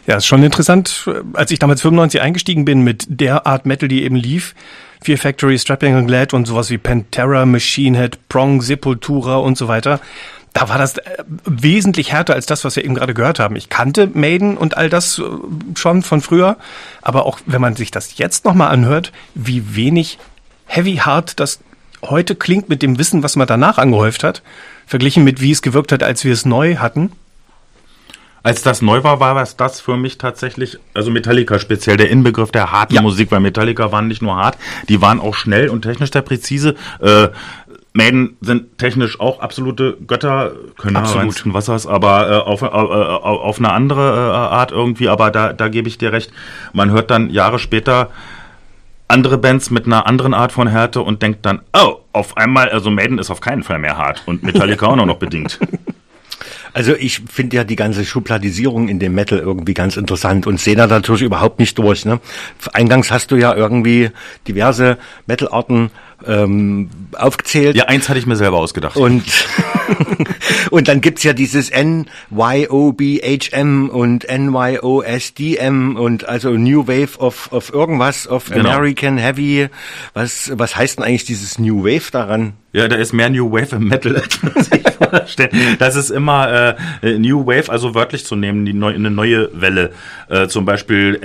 Ja, ist schon interessant. Als ich damals 95 eingestiegen bin mit der Art Metal, die eben lief, Fear Factory, Strapping and Glad und sowas wie Pantera, Machine Head, Prong, Sepultura und so weiter, da war das wesentlich härter als das, was wir eben gerade gehört haben. Ich kannte Maiden und all das schon von früher, aber auch wenn man sich das jetzt nochmal anhört, wie wenig Heavy Hard das heute klingt mit dem Wissen, was man danach angehäuft hat, verglichen mit wie es gewirkt hat, als wir es neu hatten. Als das neu war, war das für mich tatsächlich, also Metallica speziell, der Inbegriff der harten Musik, weil Metallica waren nicht nur hart, die waren auch schnell und technisch sehr präzise. Maiden sind technisch auch absolute Götter, können reinsten Wassers, aber auf eine andere Art irgendwie, aber da gebe ich dir recht. Man hört dann Jahre später andere Bands mit einer anderen Art von Härte und denkt dann, oh, auf einmal, also Maiden ist auf keinen Fall mehr hart und Metallica auch noch bedingt. Also ich finde ja die ganze Schubladisierung in dem Metal irgendwie ganz interessant und sehe da natürlich überhaupt nicht durch. Ne? Eingangs hast du ja irgendwie diverse Metalarten aufgezählt. Ja, eins hatte ich mir selber ausgedacht. Und dann gibt's ja dieses NYOBHM und NYOSDM und also New Wave of irgendwas, of genau. American Heavy. Was heißt denn eigentlich dieses New Wave daran? Ja, da ist mehr New Wave im Metal, als man sich vorstellt. Das ist immer New Wave, also wörtlich zu nehmen, eine neue Welle. Zum Beispiel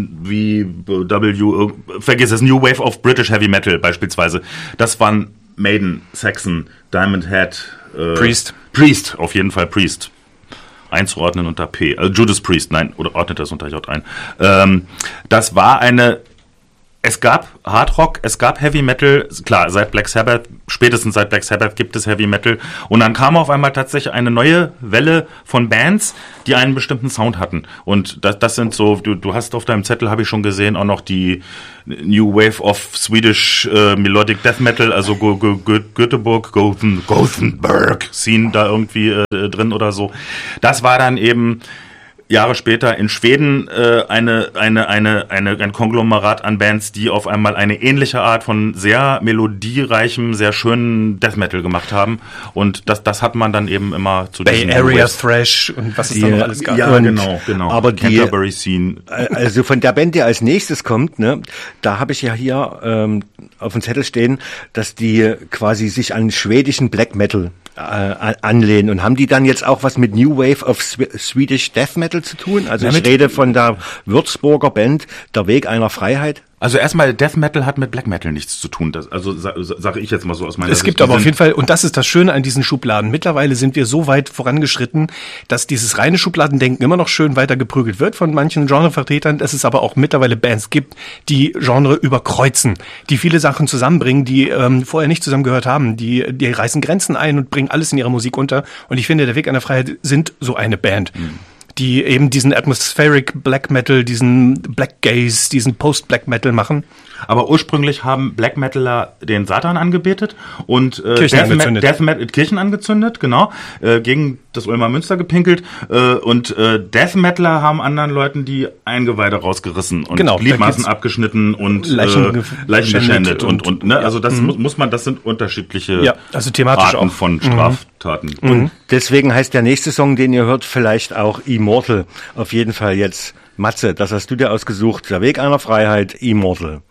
NWW, vergiss es, New Wave of British Heavy Metal beispielsweise. Das waren Maiden, Saxon, Diamond Head, Priest, auf jeden Fall Priest. Einzuordnen unter P. Also Judas Priest, nein, oder ordnet das unter J ein. Das war es gab Hardrock, es gab Heavy Metal, klar, spätestens seit Black Sabbath gibt es Heavy Metal und dann kam auf einmal tatsächlich eine neue Welle von Bands, die einen bestimmten Sound hatten und das sind so, du hast auf deinem Zettel, habe ich schon gesehen, auch noch die New Wave of Swedish Melodic Death Metal, also Göteborg, Gothenburg Scene da irgendwie drin oder so. Das war dann eben Jahre später in Schweden ein Konglomerat an Bands, die auf einmal eine ähnliche Art von sehr melodiereichem, sehr schönen Death Metal gemacht haben. Und das hat man dann eben immer zu Bay Area Thrash und was es da noch alles gab. Ja, genau. Aber Canterbury Scene. Also von der Band, die als nächstes kommt, ne, da habe ich ja hier auf dem Zettel stehen, dass die quasi sich an schwedischen Black Metal anlehnen. Und haben die dann jetzt auch was mit New Wave of Swedish Death Metal zu tun? Also ich rede von der Würzburger Band Der Weg einer Freiheit. Also erstmal, Death Metal hat mit Black Metal nichts zu tun. Sage ich jetzt mal so aus meiner Sicht. Es gibt aber auf jeden Fall, und das ist das Schöne an diesen Schubladen, mittlerweile sind wir so weit vorangeschritten, dass dieses reine Schubladendenken immer noch schön weiter geprügelt wird von manchen Genrevertretern, dass es aber auch mittlerweile Bands gibt, die Genre überkreuzen, die viele Sachen zusammenbringen, die vorher nicht zusammengehört haben, die reißen Grenzen ein und bringen alles in ihrer Musik unter. Und ich finde, Der Weg einer Freiheit sind so eine Band. Die eben diesen Atmospheric Black Metal, diesen Black Gaze, diesen Post-Black Metal machen. Aber ursprünglich haben Black Metaler den Satan angebetet und Kirchen angezündet, genau, gegen das Ulmer Münster gepinkelt und Death Metaler haben anderen Leuten die Eingeweide rausgerissen und Gliedmaßen abgeschnitten und Leichen geschändet und ne, also das das sind unterschiedliche also thematisch Arten von Straftaten. Und deswegen heißt der nächste Song, den ihr hört, vielleicht auch Immortal. Auf jeden Fall jetzt Matze, das hast du dir ausgesucht. Der Weg einer Freiheit, Immortal.